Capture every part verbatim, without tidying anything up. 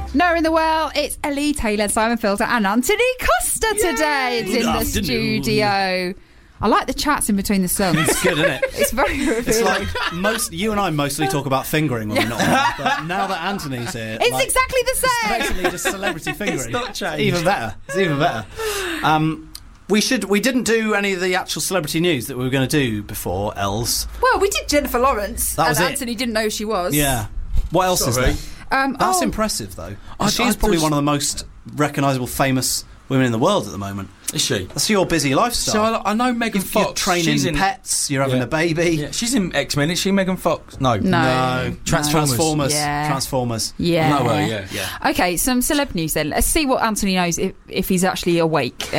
No in the well, it's Ellie Taylor, Simon Filter and Anthony Costa today. It's Good in the afternoon. studio. I like the chats in between the songs. It's good, isn't it? It's very revealing. It's like most you and I mostly talk about fingering when we're not on, but now that Anthony's here, It's like, exactly the it's same. basically just celebrity fingering. It's not changed. Even better. It's even better. Um, we should. We didn't do any of the actual celebrity news that we were going to do before Els. Well, we did Jennifer Lawrence, That was and it. Anthony didn't know who she was. Yeah. What else Sorry. is there? Um, That's oh, impressive, though. I- She's I probably just- one of the most recognisable, famous women in the world at the moment. Is she? That's your busy lifestyle. So I, I know Megan You're Fox. training She's in pets. You're having Yeah. a baby. Yeah, she's in X-Men. Is she Megan Fox? No. No. No. Transformers. Transformers. Yeah. Transformers. Yeah. No way, yeah. Yeah. Okay, some celeb news then. Let's see what Anthony knows if, if he's actually awake.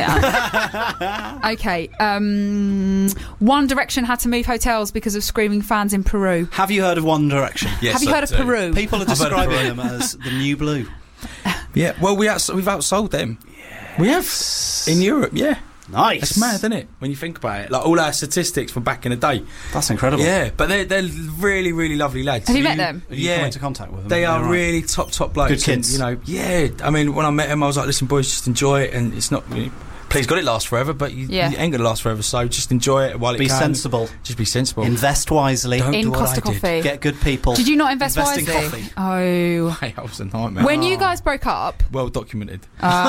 Okay. Um, One Direction had to move hotels because of screaming fans in Peru. Have you heard of One Direction? Yes, Have you I heard of do. Peru? People are I've heard of describing Peru. them as the new blue. Yeah, well, we outs- we've outsold them. We have. In Europe, yeah. Nice. It's mad, isn't it? When you think about it. Like, all our statistics from back in the day. That's incredible. Yeah, but they're, they're really, really lovely lads. Have you met them? Have you Yeah. come into contact with them? They are They're right. really top, top blokes. Good kids. And, you know, yeah. I mean, when I met them, I was like, listen, boys, just enjoy it. And it's not... You know, please God it lasts forever, but you, Yeah. you ain't going to last forever. So just enjoy it while it Be can. sensible. Just be sensible. Invest wisely. Don't In do what Costa I did. Coffee. Get good people. Did you not invest, Invest in wisely? coffee. Oh. Hey, that was a nightmare. When you guys broke up, Well documented.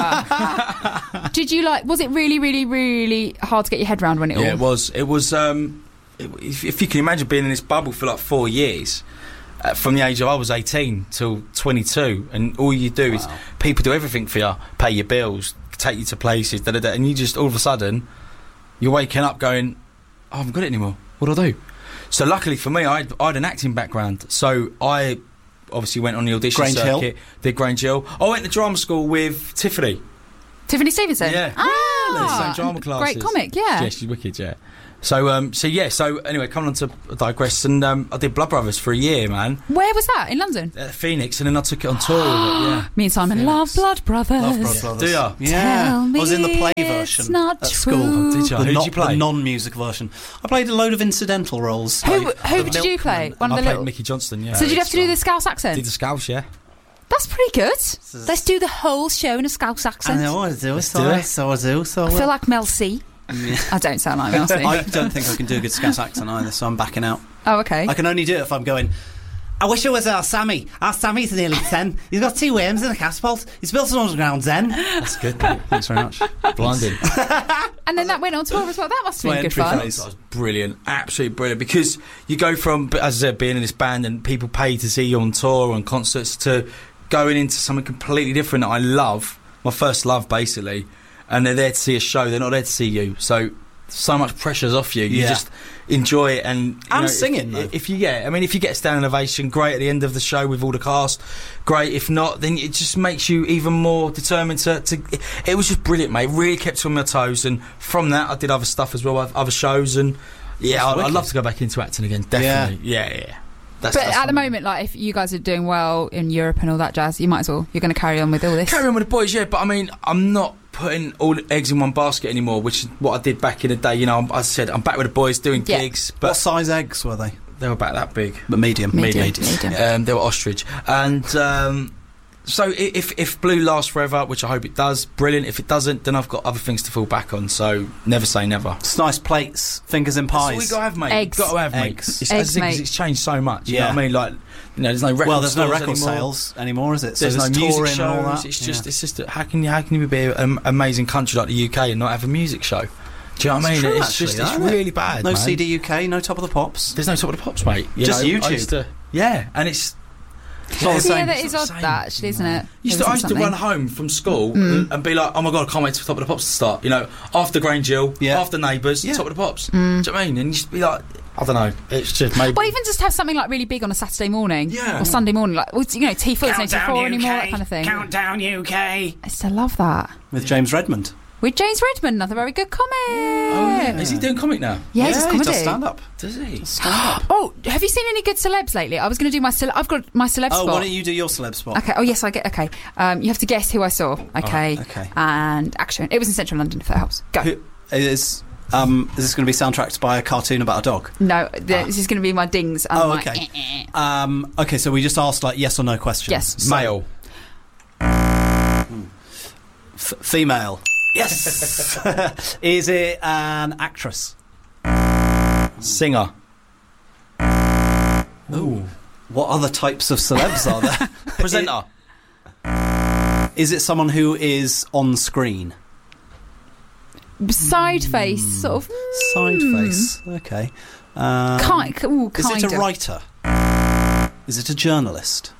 uh, did you like? Was it really, really, really hard to get your head around when it Yeah, all? it was. It was. Um, it, if, if you can imagine being in this bubble for like four years, uh, from the age of I was eighteen till twenty-two, and all you do is Wow. people do everything for you, pay your bills, take you to places, da da da, and you just all of a sudden you're waking up going, oh, I haven't got it anymore. What do I do? So luckily for me, I had, I had an acting background, so I obviously went on the audition Grange Hill. circuit, did Grange Hill. I went to drama school with Tiffany. Tiffany Stevenson. Yeah. Ah, Same drama classes. great comic. Yeah. Yeah, she's wicked, yeah. So, um, so yeah, so anyway, coming on to digress, and um, I did Blood Brothers for a year, man, Where was that? In London. at Phoenix, and then I took it on tour. but yeah. Me and Simon Phoenix. love Blood Brothers. Love Blood Brothers. Do ya? Yeah. Tell me I was in the play it's version not at true. school. Did ya? The, Who'd not- you play? the non-music version. I played a load of incidental roles. Who, like who the did you play? milkman. One of I the played little. Mickey Johnston, yeah. So did you have to do the Scouse accent? Did the Scouse, yeah. That's pretty good. is- Let's do the whole show in a Scouse accent. I know I do. Let's So do I, it. so I do. So I feel like Mel C. I don't sound like Mel C. I don't think I can do a good Scouse accent either, so I'm backing out. Oh, okay. I can only do it if I'm going, I wish it was our Sammy. Our Sammy's nearly ten. He's got two worms and a catapult. He's built an underground zen. That's good, mate. Thanks very much. Blinding. And then that went on tour as well. That must have My been good entry fun. phase. That was brilliant, absolutely brilliant. Because you go from, as I said, being in this band and people pay to see you on tour and concerts to going into something completely different that I love, my first love basically, and they're there to see a show. They're not there to see you. So so much pressure's off you. You Yeah. just enjoy it, and you And know, singing, If, though. if you get, I mean, if you get a standing ovation, great at the end of the show with all the cast, great. If not, then it just makes you even more determined to. to it was just brilliant, mate. Really kept me on my toes, and from that, I did other stuff as well, other shows, and yeah, That's I'd, I'd wicked. love to go back into acting again. Definitely, yeah, yeah. yeah. That's, But that's at the what- moment, like, if you guys are doing well in Europe and all that jazz, you might as well. You're going to carry on with all this. carry on with the boys, yeah. But I mean, I'm not putting all the eggs in one basket anymore, which is what I did back in the day. You know, I'm, as I said, I'm back with the boys doing Yeah. gigs, What but size eggs were they? they were about that big. But medium. Medium. Medium. Medium. Um, they were ostrich, and um, so i- if if Blue lasts forever, which I hope it does, brilliant. If it doesn't, then I've got other things to fall back on. So never say never. It's nice plates, fingers in That's all pies. we got to have, mate. Eggs. Got to have, mate. Eggs. It's, Eggs, as I said, 'cause mate. it's changed so much. You Yeah. know what I mean? Like, you know, there's no record. well, there's no stores record anymore. sales anymore, is it? So There's no music touring shows. and all that. It's just, Yeah. it's just, how can you, how can you be an amazing country like the U K and not have a music show? Do you know what I It's mean? true, it's actually, just, it's isn't it? really bad. No man. C D U K, no Top of the Pops. There's no Top of the Pops, mate. You Just know, I YouTube. used to- yeah, and it's. It's not the Yeah, same. that It's is not odd, the same. that, actually, isn't it? Used to, There I isn't used to run something. home from school Mm. and, and be like, oh my god, I can't wait for Top of the Pops to start. You know, after Grange Hill, Yeah. after Neighbours, Yeah. Top of the Pops. Mm. Do you know what I mean? And you just be like, I don't know, it's just maybe. Well, even just have something like really big on a Saturday morning Yeah. or Sunday morning, like, well, you know, T four, there's no T Countdown four U K, anymore, that kind of thing. Countdown U K. I still love that. With James Redmond. With James Redmond, another very good comic. Oh, yeah. Is he doing comic now? Yeah, he's just he comedy. does stand up. Does he? Stand up. Oh, have you seen any good celebs lately? I was going to do my cele- I've got my celeb Oh, spot. why don't you do your celeb spot? Okay. Oh, yes, I get. Okay. Um, you have to guess who I saw. Okay. Oh, okay. And action. It was in central London, if that helps. Go. Who is um is this going to be soundtracked by a cartoon about a dog? No, the, Ah. this is going to be my dings. And Oh, my okay. eh, eh. Um, okay, so we just asked like yes or no questions. Yes. So- Male. F- female. Yes. Is it an actress? Singer. Ooh. What other types of celebs are there? Presenter. Is it someone who is on screen? Side face, sort of. Side face. Okay. Um, Kind, ooh, is kind it a of. writer? Is it a journalist?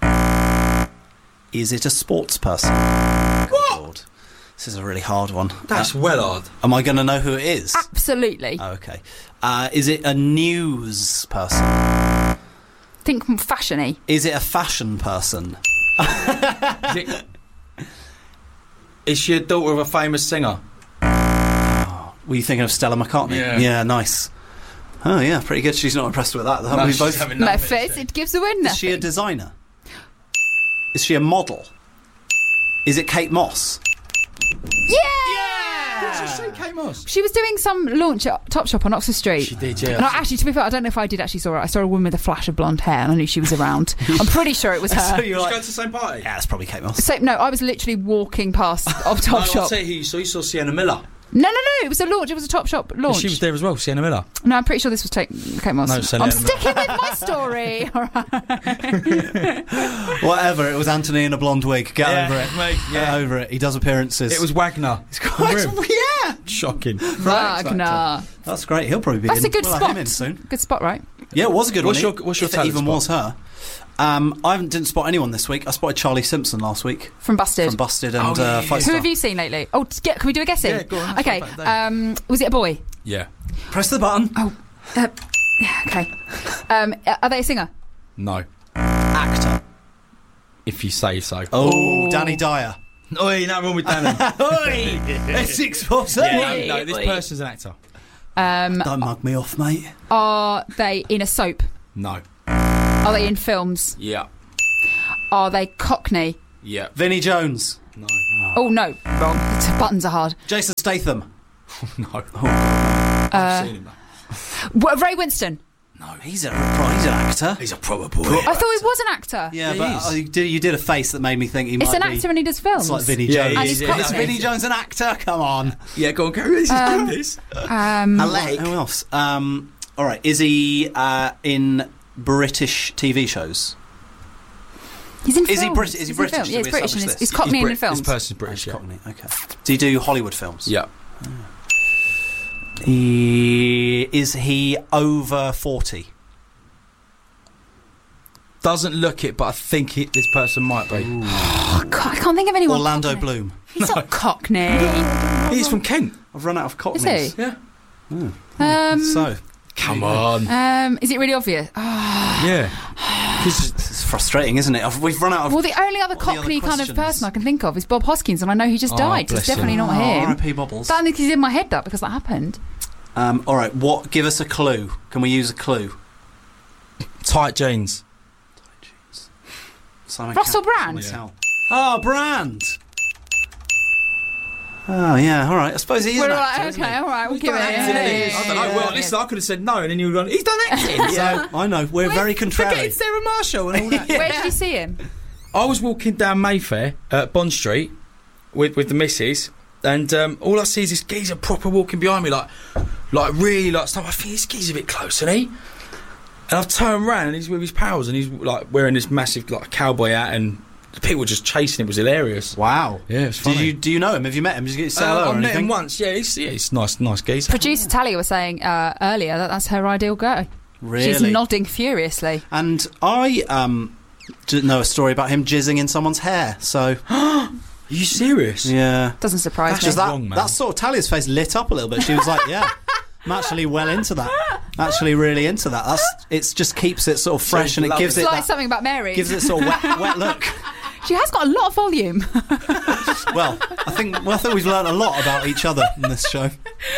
Is it a sports person? What? Lord. This is a really hard one. That's Uh, well hard. am I going to know who it is? Absolutely. Oh, okay. Uh, is it a news person? Think fashion-y. Is it a fashion person? Is, it, is she a daughter of a famous singer? Were you thinking of Stella McCartney? Yeah. Yeah, nice. Oh, yeah, pretty good. She's not impressed with that. No, we she's both... having No, none it of it, fits. It gives the win. Is she a nothing. designer? Is she a model? Is it Kate Moss? Yeah! Did you say Kate Moss? She was doing some launch at Topshop on Oxford Street. She did, yeah. And I, actually, to be fair, I don't know if I did actually saw her. I saw a woman with a flash of blonde hair, and I knew she was around. I'm pretty sure it was her. So Did you're you like, go to the same party? yeah, it's probably Kate Moss. So no, I was literally walking past of No, I'll Topshop. tell you who you saw. You saw Sienna Miller. No, no, no. It was a launch. It was a Topshop launch. She was there as well, Sienna Miller. No, I'm pretty sure this was Kate, Kate Moss. No, Sienna I'm Miller. sticking with my story. All right. Whatever, it was Anthony in a blonde wig. Get Yeah, over it. mate, Get yeah. over it. He does appearances. It was Wagner. yeah. Shocking. Wagner. That's great. He'll probably be That's in. a good we'll spot. Have him in soon. Good spot, right? Yeah, it was a good What's one. your- what's your if it talent even spot? was her. Um, I haven't- didn't spot anyone this week. I spotted Charlie Simpson last week From Busted. from Busted and Oh, yeah, uh, yeah, Fight yeah. Who Star. have you seen lately? Oh, t- get, can we do a guessing? Yeah, go on, let's Okay. go back there. Um, was it a boy? Yeah. Press the button. Oh, uh, yeah, okay. Um, are they a singer? No. Actor. If you say so. Oh, Danny Dyer. Oi, nothing wrong with Danny. Oi! Essex Fox. yeah, no, no, this person's an actor. Um, Don't mug me off, mate. are they in a soap? No. Are they in films? Yeah. Are they Cockney? Yeah. Vinnie Jones. No. Oh no, wrong. The buttons are hard. Jason Statham. No. Uh, I've seen him. What, Ray Winston. No, he's a he's an actor. He's a proper boy. I thought he was an actor. Yeah, Yeah, but he is. uh, you, did, you did a face that made me think he It's might an be. actor and he does films. It's like Vinnie Yeah, Jones. he And is, he's yeah. Cockney. Is Vinnie Jones an actor? Come on. Yeah, go on, Gary. This is Um, good, this. Um, Right, who else? Um, all right, is he uh, in British T V shows? he's in Is he films. British- is he He's in British? film. Should Yeah, he's we British and establish he's, he's this? Cockney He's and in Brit- films. This person's British, yeah. Cockney, okay. Do you do Hollywood films? Yeah. He, is he over forty? Doesn't look it, but I think it, this person might be. Oh, God, I can't think of anyone. Orlando Cockney. Bloom. He's not Cockney. He's from Kent. I've run out of Is Cockneys. he? Yeah. Um, So, Come on. um, is it really obvious? Oh, Yeah. 'Cause it's frustrating, isn't it? I've- We've run out of. well, the only other What are the other Cockney kind of questions? person I can think of is Bob Hoskins, and I know he just Oh, died. So bless it's definitely him. not Oh, him. R I P Bobbles. That only is in my head that because that happened. Um, all right, what? Give us a clue. Can we use a clue? tight jeans. Simon Russell Cowell. Brand. Simon Cowell. Oh, Brand. Oh yeah, all right. I suppose he is We're an all actor, right, isn't okay, he? all right, we'll give it. Acting, yeah, isn't he? yeah, I don't know. yeah, Well, yeah. listen, I could have said no, and then you would have gone, he's done acting. So I know we're very contrary. Forget Sarah Marshall and all that. Where did you see him? I was walking down Mayfair at Bond Street with with the missus, and um, all I see is this geezer proper walking behind me, like, like really, like stuff. I think this geezer's a bit close, isn't he? And I've turned around and he's with his pals, and he's like wearing this massive like cowboy hat, and the people were just chasing him. It was hilarious. Wow. Yeah, it's Do funny. you do you know him? Have you met him? Did you get to say Uh, hello I or met anything? him once. Yeah, he's yeah, he's nice, nice geezer. Producer Talia was saying uh, earlier that that's her ideal guy. Really? She's nodding furiously. And I um didn't know a story about him jizzing in someone's hair. So Are you serious? yeah, Doesn't surprise that's me. just that. wrong, man. That sort of Talia's face lit up a little bit. She was like, "Yeah, I'm actually well into that. Actually, really into that. That's it. Just keeps it sort of fresh, and it love gives It's it like that, something about Mary. gives it sort of wet, wet look." She has got a lot of volume. Well, I think well, I think we've learned a lot about each other in this show.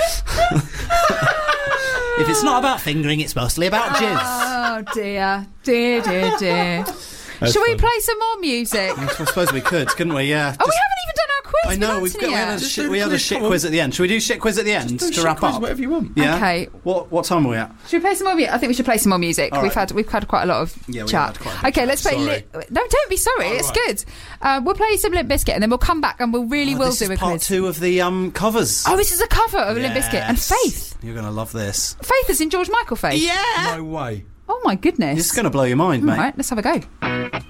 If it's not about fingering, it's mostly about jizz. Oh dear, dear, dear, dear. Shall we funny. play some more music? I suppose we could, couldn't we? Yeah. Oh, we haven't even done our I know we've got, we had a, Just shit, do the we had a quiz, shit come on. quiz at the end. Should we do shit quiz at the end Do to shit wrap quiz, up? whatever you want. Yeah. Okay. What what time are we at? Should we play some more music? I think we should play some more music. All We've right. had we've had quite a lot of Yeah, we chat. had quite a big Okay, chat. let's play. Sorry. Li- no, don't be sorry. Oh, it's right. good. Uh, we'll play some Limp Bizkit and then we'll come back and we'll really Oh, will this do is a part quiz. two of the um covers. Oh, this is a cover of Limp Bizkit and Yes. Faith. You're gonna love this. Faith is in George Michael. Faith. Yeah. No way. Oh my goodness. This is gonna blow your mind, mate. All right, let's have a go.